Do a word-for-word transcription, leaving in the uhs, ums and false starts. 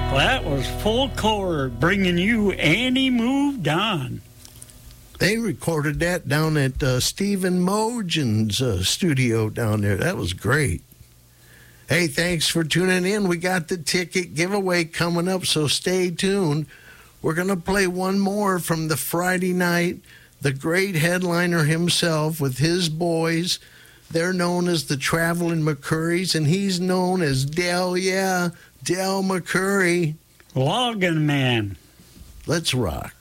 That was Full Core bringing you Annie Moved On. They recorded that down at uh, Stephen Mogen's uh, studio down there. That was great. Hey, thanks for tuning in. We got the ticket giveaway coming up, so stay tuned. We're going to play one more from the Friday night. The great headliner himself with his boys. They're known as the Traveling McCurries, and he's known as Del, yeah, Del McCurry. Logging Man. Let's rock.